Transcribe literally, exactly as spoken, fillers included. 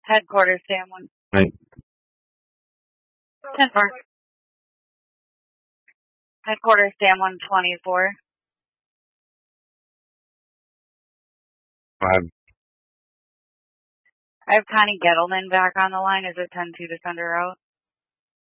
Headquarters, Sam one. Right. ten four. Headquarters, Sam one twenty-four. Five. I have Connie Gettleman back on the line. Is it ten two to send her out?